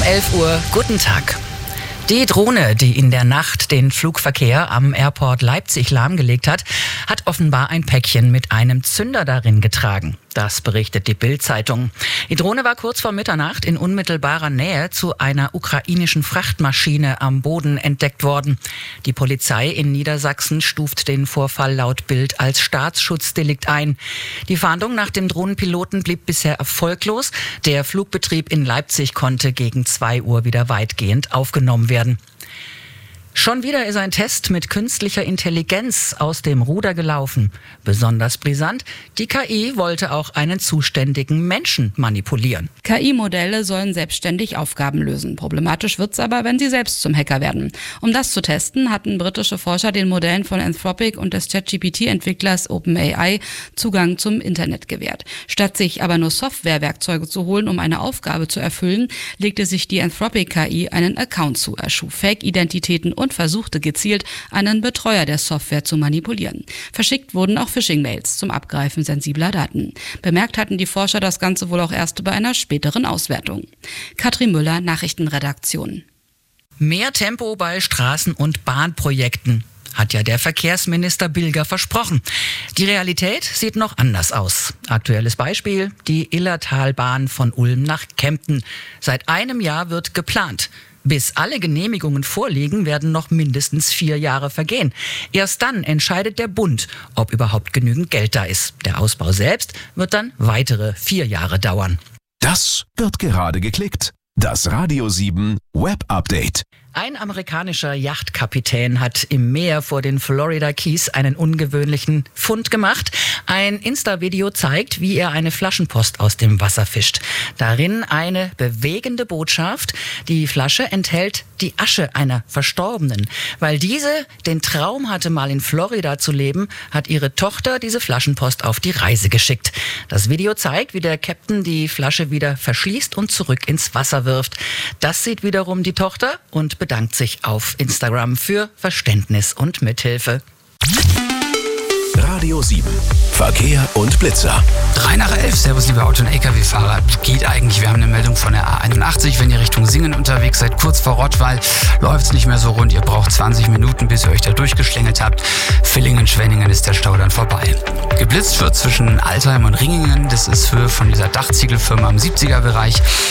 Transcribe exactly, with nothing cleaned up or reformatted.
Um elf Uhr, guten Tag. Die Drohne, die in der Nacht den Flugverkehr am Airport Leipzig lahmgelegt hat, hat offenbar ein Päckchen mit einem Zünder darin getragen. Das berichtet die Bild-Zeitung. Die Drohne war kurz vor Mitternacht in unmittelbarer Nähe zu einer ukrainischen Frachtmaschine am Boden entdeckt worden. Die Polizei in Niedersachsen stuft den Vorfall laut Bild als Staatsschutzdelikt ein. Die Fahndung nach dem Drohnenpiloten blieb bisher erfolglos. Der Flugbetrieb in Leipzig konnte gegen zwei Uhr wieder weitgehend aufgenommen werden. Schon wieder ist ein Test mit künstlicher Intelligenz aus dem Ruder gelaufen. Besonders brisant, die K I wollte auch einen zuständigen Menschen manipulieren. K I-Modelle sollen selbstständig Aufgaben lösen. Problematisch wird's aber, wenn sie selbst zum Hacker werden. Um das zu testen, hatten britische Forscher den Modellen von Anthropic und des ChatGP T-Entwicklers OpenAI Zugang zum Internet gewährt. Statt sich aber nur Softwarewerkzeuge zu holen, um eine Aufgabe zu erfüllen, legte sich die Anthropic-K I einen Account zu, erschuf Fake-Identitäten und versuchte gezielt, einen Betreuer der Software zu manipulieren. Verschickt wurden auch Phishing-Mails zum Abgreifen sensibler Daten. Bemerkt hatten die Forscher das Ganze wohl auch erst bei einer späteren Auswertung. Katrin Müller, Nachrichtenredaktion. Mehr Tempo bei Straßen- und Bahnprojekten. Hat ja der Verkehrsminister Bilger versprochen. Die Realität sieht noch anders aus. Aktuelles Beispiel, die Illertalbahn von Ulm nach Kempten. Seit einem Jahr wird geplant. Bis alle Genehmigungen vorliegen, werden noch mindestens vier Jahre vergehen. Erst dann entscheidet der Bund, ob überhaupt genügend Geld da ist. Der Ausbau selbst wird dann weitere vier Jahre dauern. Das wird gerade geklickt. Das Radio sieben Web Update. Ein amerikanischer Yachtkapitän hat im Meer vor den Florida Keys einen ungewöhnlichen Fund gemacht. Ein Insta-Video zeigt, wie er eine Flaschenpost aus dem Wasser fischt. Darin eine bewegende Botschaft. Die Flasche enthält die Asche einer Verstorbenen. Weil diese den Traum hatte, mal in Florida zu leben, hat ihre Tochter diese Flaschenpost auf die Reise geschickt. Das Video zeigt, wie der Captain die Flasche wieder verschließt und zurück ins Wasser wirft. Das sieht wiederum die Tochter und bedankt sich auf Instagram für Verständnis und Mithilfe. Radio sieben. Verkehr und Blitzer. drei nach elf. Servus, liebe Auto- und L K W-Fahrer. Geht eigentlich. Wir haben eine Meldung von der A einundachtzig. Wenn ihr Richtung Singen unterwegs seid, kurz vor Rottweil, läuft es nicht mehr so rund. Ihr braucht zwanzig Minuten, bis ihr euch da durchgeschlängelt habt. Villingen, Schwenningen ist der Stau dann vorbei. Geblitzt wird zwischen Altheim und Ringingen. Das ist Höhe von dieser Dachziegelfirma im siebziger Bereich.